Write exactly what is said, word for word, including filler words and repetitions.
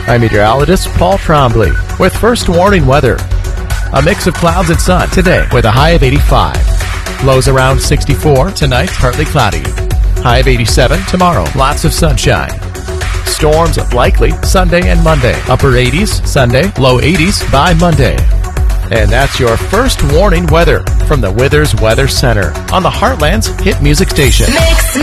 I'm meteorologist Paul Trombley with first warning weather. A mix of clouds and sun today with a high of eighty-five. Lows around sixty-four. Tonight, partly cloudy. High of eighty-seven. Tomorrow, lots of sunshine. Storms likely Sunday and Monday. Upper eighties Sunday, low eighties by Monday. And that's your first warning weather from the Withers Weather Center on the Heartland's hit music station. Mix